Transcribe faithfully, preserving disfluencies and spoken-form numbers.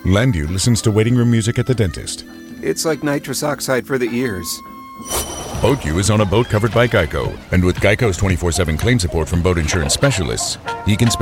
Landu listens to waiting room music at the dentist. It's like nitrous oxide for the ears. BoatU is on a boat covered by Geico. And with Geico's twenty-four seven claim support from boat insurance specialists, he can spend